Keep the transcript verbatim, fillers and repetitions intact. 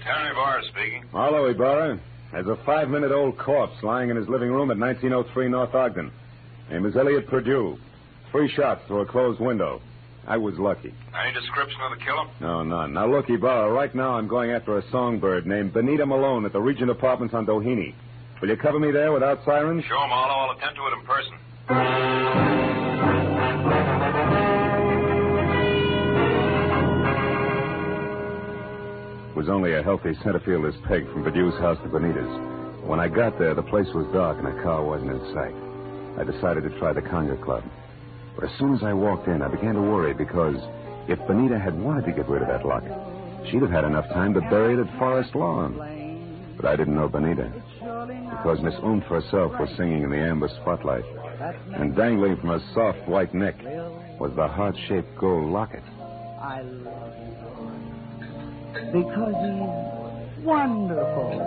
Henry Barr speaking. Hello, Ibarra. There's a five-minute-old corpse lying in his living room at nineteen oh three North Ogden. Name is Elliot Purdue. Three shots through a closed window. I was lucky. Any description of the killer? No, none. Now, look, Ibarra, right now I'm going after a songbird named Benita Malone at the Regent Apartments on Doheny. Will you cover me there without sirens? Sure, Marlowe. I'll attend to it in person. It was only a healthy center fielder's peg from Perdue's house to Benita's. When I got there, the place was dark and a car wasn't in sight. I decided to try the Conga Club. But as soon as I walked in, I began to worry because if Benita had wanted to get rid of that locket, she'd have had enough time to bury it at Forest Lawn. But I didn't know Benita, because Miss Oomph herself was singing in the amber spotlight, and dangling from her soft white neck was the heart-shaped gold locket. I love you because he's wonderful.